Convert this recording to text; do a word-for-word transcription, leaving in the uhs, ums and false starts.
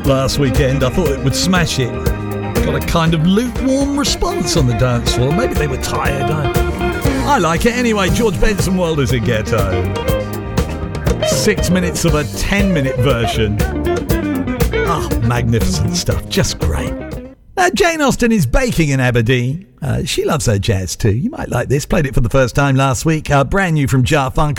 last weekend. I thought it would smash it. Got a kind of lukewarm response on the dance floor. Maybe they were tired. I, I like it anyway. George Benson, World is a Ghetto. Six minutes of a ten-minute version. Ah, oh, magnificent stuff. Just great. Uh, Jane Austen is baking in Aberdeen. Uh, she loves her jazz too. You might like this. Played it for the first time last week. Uh, brand new from Jar Funk.